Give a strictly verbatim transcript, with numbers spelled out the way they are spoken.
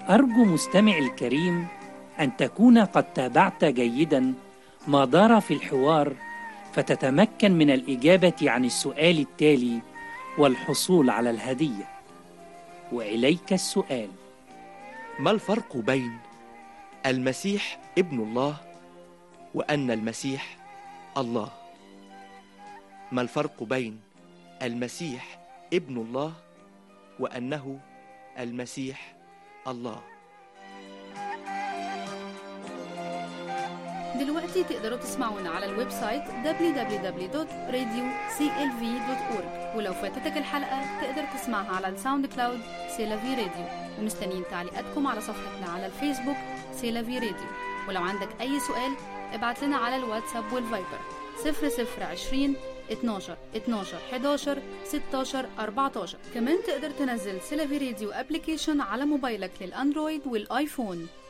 أرجو مستمعي الكريم أن تكون قد تابعت جيدا ما دار في الحوار، فتتمكن من الإجابة عن السؤال التالي والحصول على الهدية. وإليك السؤال: ما الفرق بين المسيح ابن الله وأن المسيح الله؟ ما الفرق بين المسيح ابن الله وأنه المسيح الله؟ دلوقتي تقدروا تسمعونا على الويب سايت دبليو دبليو دبليو دوت راديو سي إل في دوت أورج، ولو فاتتك الحلقة تقدر تسمعها على الساوند كلاود سيلافي راديو. ومستنيين تعليقاتكم على صفحتنا على الفيسبوك سيلافي راديو. ولو عندك أي سؤال ابعت لنا على الواتساب والفايبر صفر صفر عشرين اتناشر اتناشر حداشر ستاشر أربعتاشر. كمان تقدر تنزل سيلافي راديو ابليكيشن على موبايلك للأندرويد والآيفون.